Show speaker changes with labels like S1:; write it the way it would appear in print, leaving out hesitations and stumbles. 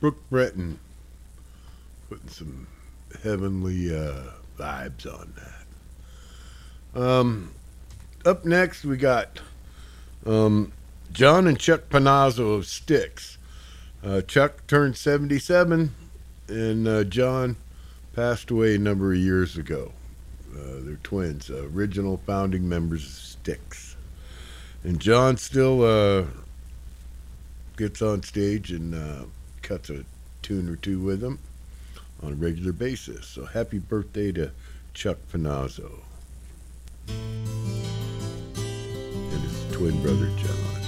S1: Brooke Breton putting some heavenly vibes on that. Up next, we got John and Chuck Panazzo of Styx. Chuck turned 77, and John passed away a number of years ago. They're twins, original founding members of Styx. And John still gets on stage and cuts a tune or two with them on a regular basis. So happy birthday to Chuck Panazzo and his twin brother John.